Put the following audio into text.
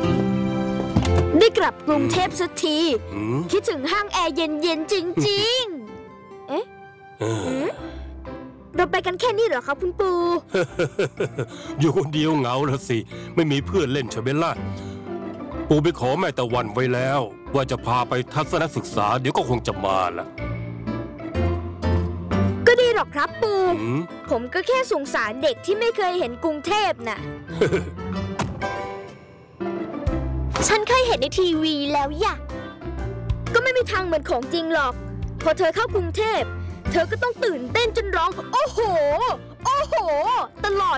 ได้กลับกรุงเทพสักทีคิดถึงห้างแอร์เย็นๆจริงๆเอ๊ะเราไปกันแค่นี้เหรอครับคุณปู่อยู่คนเดียวเหงาละสิไม่มีเพื่อนเล่นใช่ไหมล่ะปู่ไปขอแม่ตะวันไว้แล้วว่าจะพาไปทัศนศึกษาเดี๋ยวก็คงจะมาละก็ดีหรอกครับปู่ผมก็แค่สงสารเด็กที่ไม่เคยเห็นกรุงเทพน่ะ ฉันเคยเห็นในทีวีแล้วย่ะก็ไม่มีทางเหมือนของจริงหรอกพอเธอเข้ากรุงเทพเธอก็ต้องตื่นเต้นจนร้องโอ้โหโอ้โหตลอด